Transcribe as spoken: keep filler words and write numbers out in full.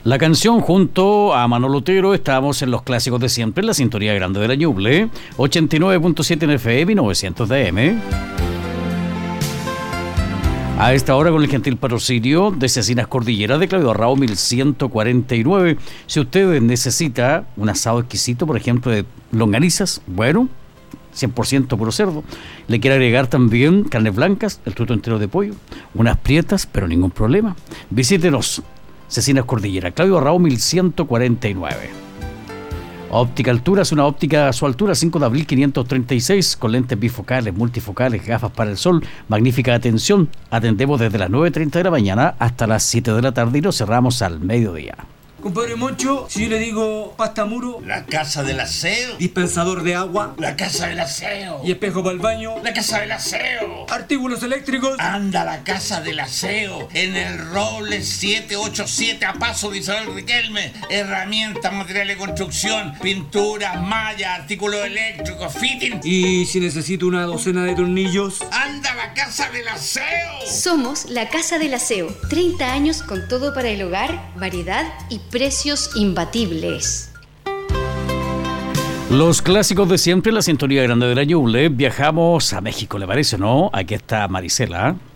La canción junto a Manolo Otero, estamos en los clásicos de siempre, en la sintonía grande de la Ñuble, ochenta y nueve punto siete en F M y novecientos de A M. A esta hora con el gentil patrocinio de Cecinas Cordillera de Claudio Arrao mil ciento cuarenta y nueve. Si usted necesita un asado exquisito, por ejemplo, de longanizas, bueno, cien por ciento puro cerdo. Le quiere agregar también carnes blancas, el tuto entero de pollo, unas prietas, pero ningún problema. Visítenos, Cecinas Cordillera, Claudio Arrao mil ciento cuarenta y nueve. Óptica Altura es una óptica a su altura, cinco de abril quinientos treinta y seis, con lentes bifocales, multifocales, gafas para el sol, magnífica atención. Atendemos desde las nueve y treinta de la mañana hasta las siete de la tarde y nos cerramos al mediodía. Compadre Moncho, si yo le digo pasta muro, la casa del aseo, dispensador de agua, la casa del aseo, y espejo para el baño, la casa del aseo, artículos eléctricos, anda la casa del aseo, en el Roble siete ocho siete a paso de Isabel Riquelme, herramientas, materiales de construcción, pinturas, mallas, artículos eléctricos, fitting. Y si necesito una docena de tornillos, anda la casa del aseo. Somos la Casa del Aseo, treinta años con todo para el hogar, variedad y precios imbatibles. Los clásicos de siempre, la sintonía grande de la Ñuble. Viajamos a México, ¿le parece, no? Aquí está Marisela.